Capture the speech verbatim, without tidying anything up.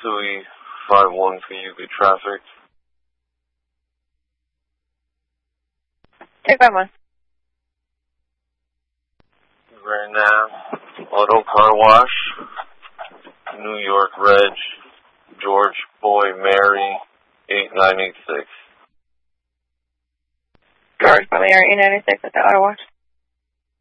Sui five one for you, good traffic. Take five one. Grand Nav, Auto Car Wash, New York Reg, George Boy Mary, eight nine eight six. George Boy Mary, eight nine eight six at the Auto Wash.